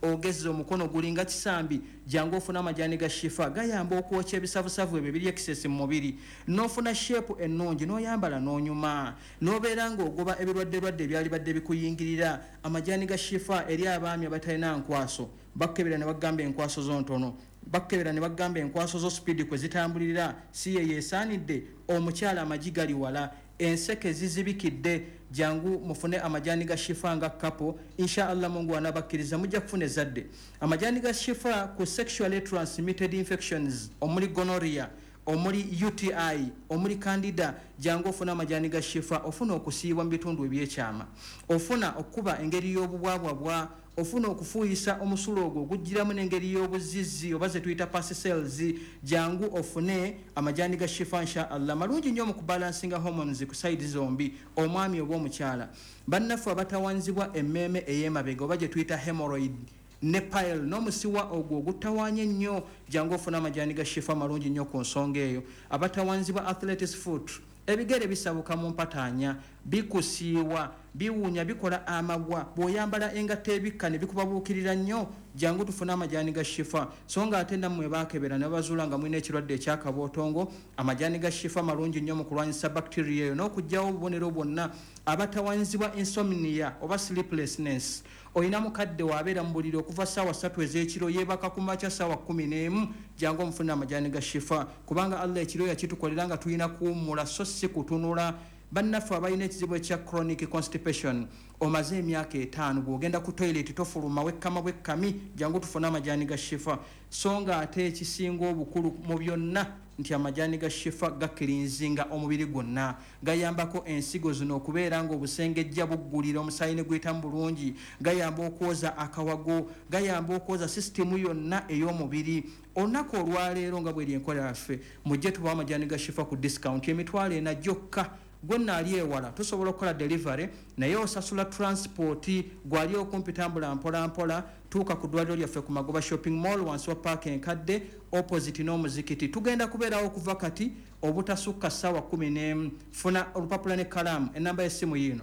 ogezza omukono gulinga kisambi jangu ofuna amajani ga shifa gayamba okwokya ebisavusavu ebyo biri excess mu mubiri n'ofuna shape ennungi n'oyambala n'onyuma n'obeera ng'ogoba ebirwadde ebyali badde bikuyingirira amajani ga shifa eri abaami abatalina nkwaso bakkebera ne bagamba enkwaso zontono bakkebera ne bagamba enkwaso zo speed kwe zitambulira si ye yeesaanidde omukyala amagi gali wala enseke zizibikidde jangu mufune amajani ga shifa nga kapo inshallah Mungu anabakkiriza mujja kufuna zadde amajani ga shifa ku sexually transmitted infections omuli gonorrhea omuli UTI omuli candida jangu ofuna amajani ga shifa ofuna okusiibwa mu bitundu ebyekyama ofuna okuba engeri y'obubwabwabwa ofuna okufuuyisa omusulo ogwo ogujjiramu n'engeri y'obuzizzi oba ze tuyita past cells jangu ofune amajani ga shifa inshallah malungi nnyo mu kubalansinga hormones ku side zombi omwami oba omukyala bannaffe abatawanzibwa emmeeme ey'emabega oba gye tuyita hemorrhoid ne pile n'omusiwa ogwo ogutawaanya ennyo jangu ofuna amajani ga shifa malungi nnyo ku nsonga eyo abatawanzibwa athlete's foot ebigere bisabuka mu mpataanya bikusiiwa biwunya bikola amabwa bw'oyambala engatto ebikka ne bikubabuukirira nnyo jangu tufuna amajani ga shifa so nga ate nammwe baakebera ne bazuula nga mulina ekirwadde ekyakabootongo amajani ga shifa malungi nnyo mu kulwanyisa bacteria eyo n'okuggyawo obubonero bwonna abatawanzibwa insomnia oba sleeplessness oyina mukadde waabeera mu buliri okuva ssaawa 3 ez'ekiro yeebaka ku makya ssaawa 11 jangu omufuna amajani ga shifa kubanga Allah ekiro yakitukolera nga tulina kuwummula so si kutunula bannaffe abalina ekizibu ekya chronic constipation omaze emyaka 5 bw'ogenda ku toilet tofuluma wekkama bwekkami jangu tufuna amajani ga shifa so nga ate ekisinga obukulu mu byonna nti amajani ga shifa gakirinzinga omubiri gwonna gayambako ensigo zino okubeera ng'obusengejja buggulira omusaayi ne guyitamu bulungi gayamba okwoza akawago gayamba okwoza sisitemu yonna ey'omubiri olunaku olwaleero nga bweri enkola yaffe mujje tubawa amajani ga shifa ku discount emitwalo ena gyokka gwonna ali ewala tusobola okukola delivery naye osasula transport gwali okumpi tambula mpola tuuka ku ddwaliro lyaffe ku Magoba shopping mall wansi wa park enkadde opposite n'omuzikiti tugenda kubeerawo okuva kati obutasukka ssaawa 11 funa olupapula ne kalamu enamba y'essimu yino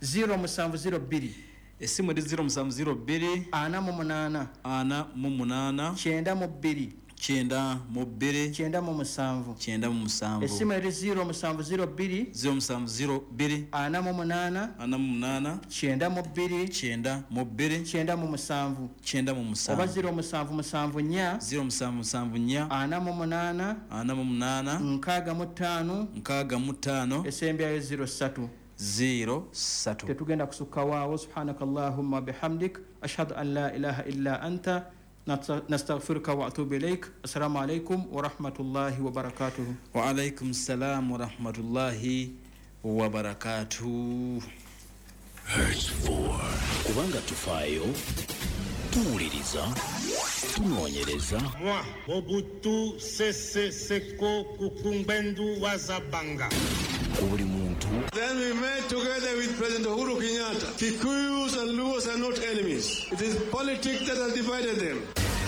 0702 essimu eri 0702 48 48 92 97 essimu eri 0702 0702 48 92 97 oba 0774 48 65 esembyayo 03 tetugenda kusukka waawo subhanakallahumma bihamdik ashhadu an la ilaha illa anta نستغفرك وأتوب إليك السلام عليكم ورحمة الله وبركاته وعليكم السلام ورحمة الله وبركاته Hurts for kubanga tufayo tuwuliriza tunoonyereza Moi Mobutu Sese Seko Kukumbendu Wazabanga buli muntu. Then we met together with President Uhuru Kenyatta. Kikuyus and Luos are not enemies. It is politics that has divided them.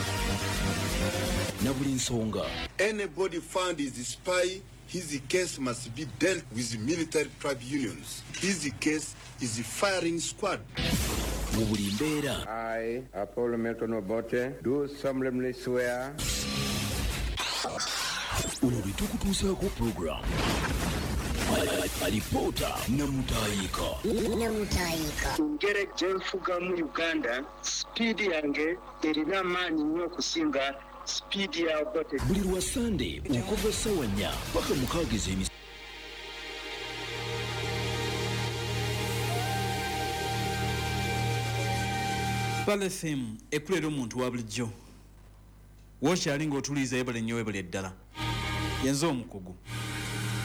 Na buli nsonga. Anybody found is a spy, his case must be dealt with military tribunals. His case is a firing squad. Mu buli mbeera. I, Apollo Milton Obote, do solemnly swear. Uno litukutuusaako program. Alipota namutayika ngere jenfuga mu Uganda speed yange erina amaanyi nnyo okusinga speed ya Obote. buli lwa Sunday okuva ssaawa 4 paka 6 Pale FM ekulera omuntu wa bulijjo wookyali ng'otuliza ebale nnyo ebale eddala yenze omukugu